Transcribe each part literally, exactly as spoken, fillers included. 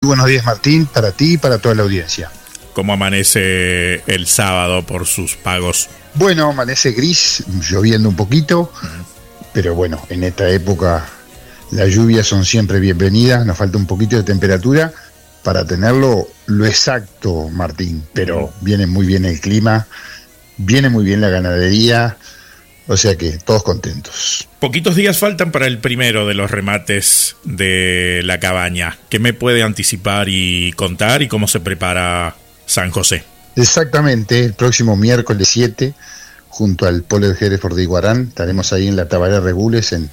buenos días, Martín, para ti y para toda la audiencia. ¿Cómo amanece el sábado por sus pagos? Bueno, amanece gris, lloviendo un poquito, uh-huh. pero bueno, en esta época las lluvias son siempre bienvenidas, nos falta un poquito de temperatura para tenerlo lo exacto, Martín, pero uh-huh. viene muy bien el clima, viene muy bien la ganadería, o sea que todos contentos. Poquitos días faltan para el primero de los remates de la cabaña. ¿Qué me puede anticipar y contar y cómo se prepara San José? Exactamente, el próximo miércoles siete, junto al Polo de Hereford de Iguarán, estaremos ahí en la Tabaré Regules, en,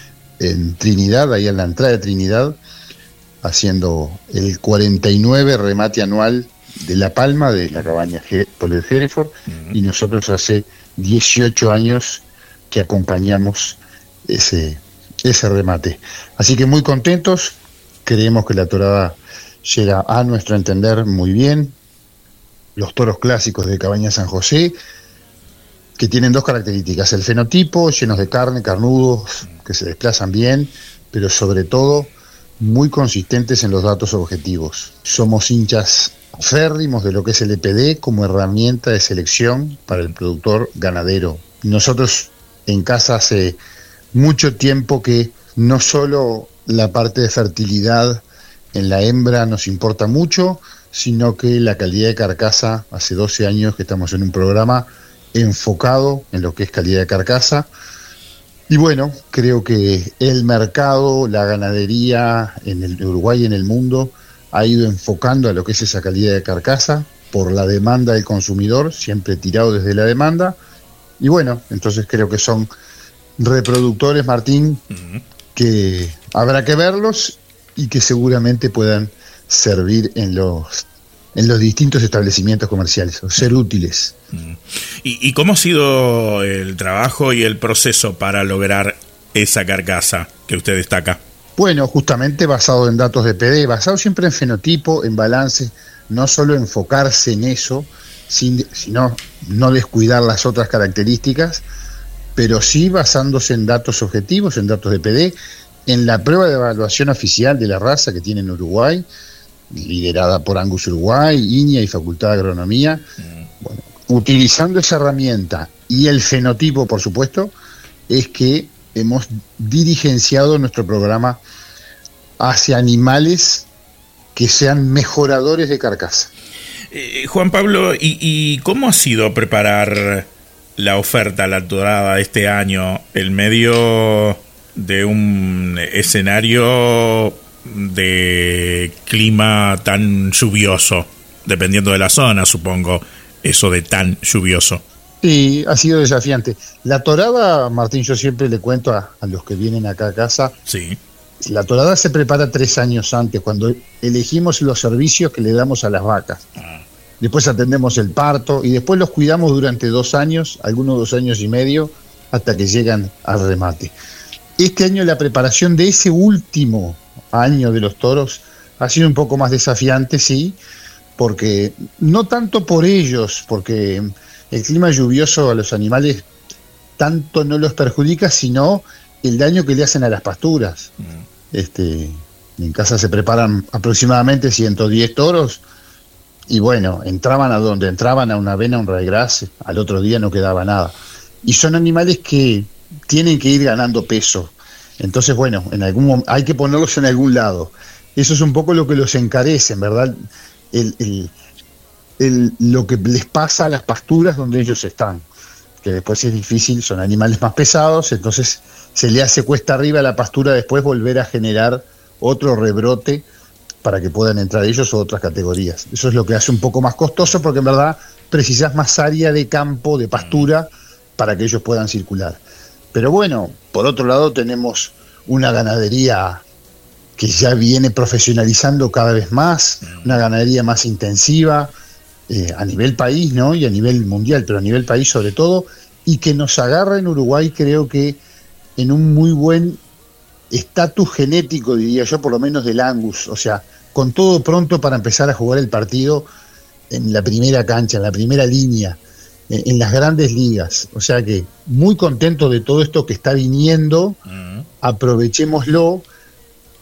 en Trinidad, ahí en la entrada de Trinidad, haciendo el cuarenta y nueve remate anual de La Palma, de la cabaña Polo de Hereford, uh-huh. y nosotros hace dieciocho años que acompañamos ese, ese remate. Así que muy contentos, creemos que la torada llega a nuestro entender muy bien. Los toros clásicos de Cabaña San José, que tienen dos características: el fenotipo, llenos de carne, carnudos, que se desplazan bien, pero sobre todo muy consistentes en los datos objetivos. Somos hinchas férrimos de lo que es el E P D como herramienta de selección para el productor ganadero. Nosotros en casa hace mucho tiempo que no solo la parte de fertilidad en la hembra nos importa mucho, sino que la calidad de carcasa, hace doce años que estamos en un programa enfocado en lo que es calidad de carcasa. Y bueno, creo que el mercado, la ganadería en el Uruguay y en el mundo ha ido enfocando a lo que es esa calidad de carcasa por la demanda del consumidor, siempre tirado desde la demanda. Y bueno, entonces creo que son reproductores, Martín, uh-huh. que habrá que verlos y que seguramente puedan servir en los en los distintos establecimientos comerciales, o ser útiles. Uh-huh. ¿Y, ¿Y cómo ha sido el trabajo y el proceso para lograr esa carcasa que usted destaca? Bueno, justamente basado en datos de P D, basado siempre en fenotipo, en balance, no solo enfocarse en eso, sin, sino no descuidar las otras características, pero sí basándose en datos objetivos, en datos de P D, en la prueba de evaluación oficial de la raza que tiene en Uruguay, liderada por Angus Uruguay, I N I A y Facultad de Agronomía. Mm. Bueno, utilizando esa herramienta y el fenotipo, por supuesto, es que hemos dirigenciado nuestro programa hacia animales que sean mejoradores de carcasa. Eh, Juan Pablo, ¿y, ¿y cómo ha sido preparar la oferta, la torada de este año, en medio de un escenario de clima tan lluvioso, dependiendo de la zona, supongo, eso de tan lluvioso? Sí, ha sido desafiante. La torada, Martín, yo siempre le cuento a, a los que vienen acá a casa, sí. La torada se prepara tres años antes, cuando elegimos los servicios que le damos a las vacas. Ah. Después atendemos el parto y después los cuidamos durante dos años, algunos dos años y medio, hasta que llegan al remate. Este año la preparación de ese último año de los toros ha sido un poco más desafiante, sí, porque no tanto por ellos, porque el clima lluvioso a los animales tanto no los perjudica, sino el daño que le hacen a las pasturas. Mm. Este, en casa se preparan aproximadamente ciento diez toros y bueno, entraban a donde entraban, a una avena, a un ryegrass, al otro día no quedaba nada. Y son animales que tienen que ir ganando peso. Entonces, bueno, en algún momento hay que ponerlos en algún lado. Eso es un poco lo que los encarece, ¿verdad? El, el, el, lo que les pasa a las pasturas donde ellos están, que después es difícil, son animales más pesados, entonces se le hace cuesta arriba a la pastura después volver a generar otro rebrote para que puedan entrar ellos o otras categorías. Eso es lo que hace un poco más costoso, porque en verdad precisas más área de campo, de pastura, para que ellos puedan circular. Pero bueno, por otro lado tenemos una ganadería que ya viene profesionalizando cada vez más, una ganadería más intensiva, eh, a nivel país, ¿no? Y a nivel mundial, pero a nivel país sobre todo, y que nos agarra en Uruguay, creo que en un muy buen estatus genético, diría yo, por lo menos del Angus, o sea, con todo pronto para empezar a jugar el partido en la primera cancha, en la primera línea, en, en las grandes ligas. O sea que muy contento de todo esto que está viniendo, uh-huh. Aprovechémoslo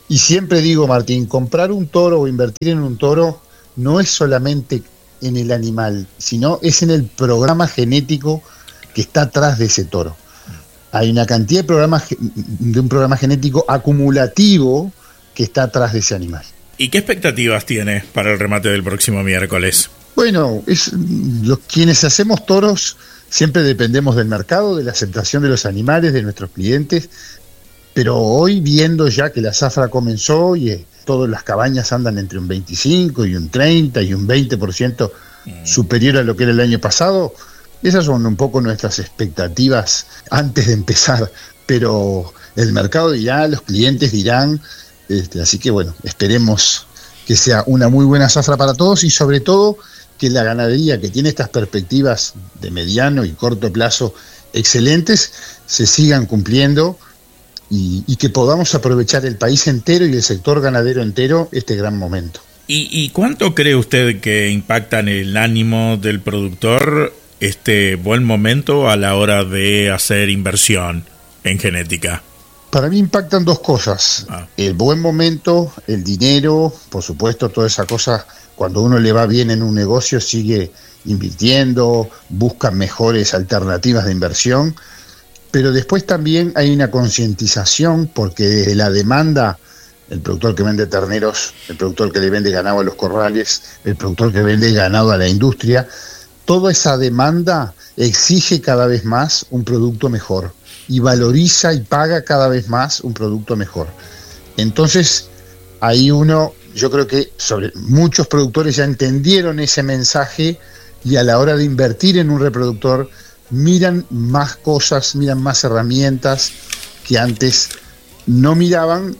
Y siempre digo, Martín, comprar un toro o invertir en un toro no es solamente en el animal, sino es en el programa genético que está atrás de ese toro. Hay una cantidad de programas de un programa genético acumulativo que está atrás de ese animal. ¿Y qué expectativas tiene para el remate del próximo miércoles? Bueno, es, los quienes hacemos toros siempre dependemos del mercado, de la aceptación de los animales, de nuestros clientes, pero hoy viendo ya que la zafra comenzó y eh, todas las cabañas andan entre un veinticinco y un treinta y un veinte por ciento mm. superior a lo que era el año pasado, esas son un poco nuestras expectativas antes de empezar, pero el mercado dirá, los clientes dirán, este, así que bueno, esperemos que sea una muy buena zafra para todos y sobre todo que la ganadería que tiene estas perspectivas de mediano y corto plazo excelentes se sigan cumpliendo y, y que podamos aprovechar el país entero y el sector ganadero entero este gran momento. ¿Y, y cuánto cree usted que impacta en el ánimo del productor este buen momento a la hora de hacer inversión en genética? Para mí impactan dos cosas. Ah. El buen momento, el dinero, por supuesto, toda esa cosa, cuando uno le va bien en un negocio sigue invirtiendo, busca mejores alternativas de inversión, pero después también hay una concientización porque desde la demanda, el productor que vende terneros, el productor que le vende ganado a los corrales, el productor que vende ganado a la industria, toda esa demanda exige cada vez más un producto mejor y valoriza y paga cada vez más un producto mejor. Entonces, ahí uno, yo creo que sobre muchos productores ya entendieron ese mensaje y a la hora de invertir en un reproductor miran más cosas, miran más herramientas que antes no miraban.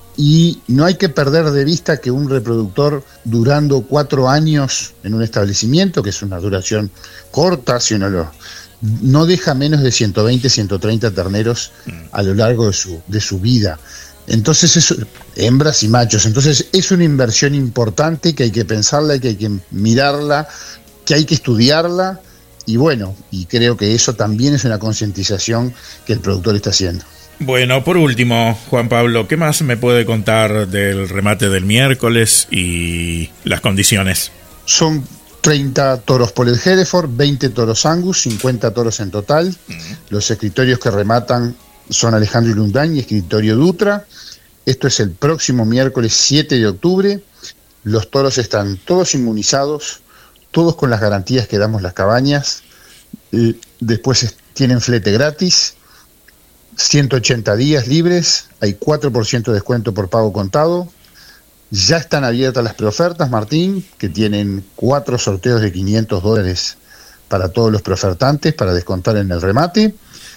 Y no hay que perder de vista que un reproductor durando cuatro años en un establecimiento, que es una duración corta, si uno lo, no deja menos de ciento veinte, ciento treinta terneros a lo largo de su, de su vida. Entonces, es, hembras y machos. Entonces, es una inversión importante que hay que pensarla, que hay que mirarla, que hay que estudiarla. Y bueno, y creo que eso también es una concientización que el productor está haciendo. Bueno, por último, Juan Pablo, ¿qué más me puede contar del remate del miércoles y las condiciones? Son treinta toros por el Hereford, veinte toros Angus, cincuenta toros en total. Uh-huh. Los escritorios que rematan son Alejandro Lundain y Escritorio Dutra. Esto es el próximo miércoles siete de octubre. Los toros están todos inmunizados, todos con las garantías que damos las cabañas. Eh, después tienen flete gratis. ciento ochenta días libres, hay cuatro por ciento de descuento por pago contado. Ya están abiertas las preofertas, Martín, que tienen cuatro sorteos de quinientos dólares para todos los preofertantes para descontar en el remate.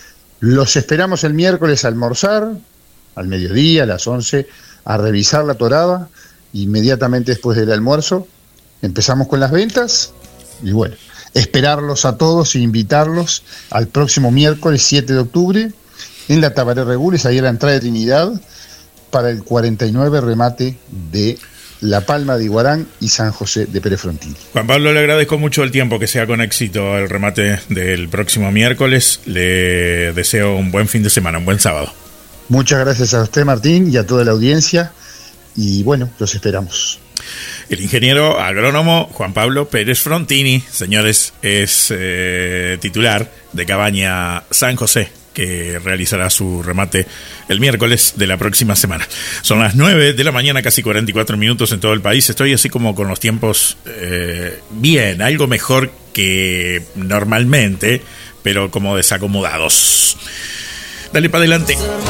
Los esperamos el miércoles a almorzar, al mediodía, a las once, a revisar la torada. Inmediatamente después del almuerzo empezamos con las ventas y bueno, esperarlos a todos e invitarlos al próximo miércoles siete de octubre en la Tabaré Regules, ahí a la entrada de Trinidad, para el cuarenta y nueve remate de La Palma de Iguarán y San José de Pérez Frontini. Juan Pablo, le agradezco mucho el tiempo, que sea con éxito el remate del próximo miércoles. Le deseo un buen fin de semana, un buen sábado. Muchas gracias a usted, Martín, y a toda la audiencia, y bueno, los esperamos. El ingeniero agrónomo Juan Pablo Pérez Frontini, señores, es eh, titular de Cabaña San José, que realizará su remate el miércoles de la próxima semana. Son las nueve de la mañana, casi cuarenta y cuatro minutos en todo el país. Estoy así como con los tiempos eh, bien, algo mejor que normalmente, pero como desacomodados. Dale para adelante.